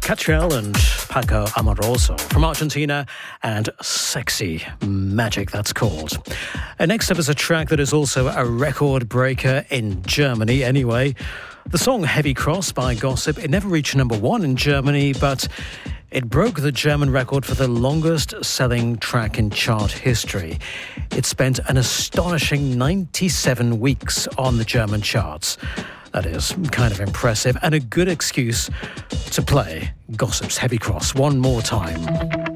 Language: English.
Catriel and Paco Amoroso from Argentina, and Sexy Magic, that's called. Next up is a track that is also a record breaker in Germany anyway. The song Heavy Cross by Gossip, it never reached number one in Germany, but it broke the German record for the longest selling track in chart history. It spent an astonishing 97 weeks on the German charts. That is kind of impressive and a good excuse to play Gossip's Heavy Cross one more time.